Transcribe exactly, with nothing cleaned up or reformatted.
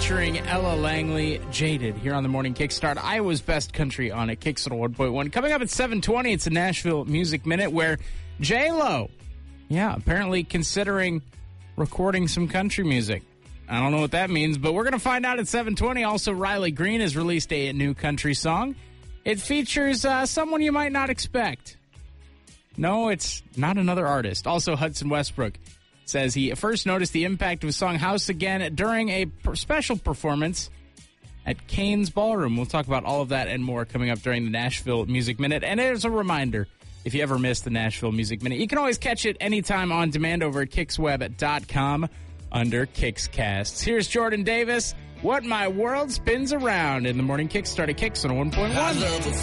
featuring Ella Langley, Jaded, here on the Morning Kickstart. Iowa's best country on a Kickstart one point one. Coming up at seven twenty, it's a Nashville Music Minute where J-Lo, yeah, apparently considering recording some country music. I don't know what that means, but we're going to find out at seven twenty. Also, Riley Green has released a new country song. It features uh, someone you might not expect. No, it's not another artist. Also, Hudson Westbrook says he first noticed the impact of his song House Again during a per- special performance at Kane's Ballroom. We'll talk about all of that and more coming up during the Nashville Music Minute. And as a reminder, if you ever missed the Nashville Music Minute, you can always catch it anytime on demand over at kicksweb dot com under Kickscasts. Here's Jordan Davis, What My World Spins Around in the Morning Kickstart at Kicks on one point one.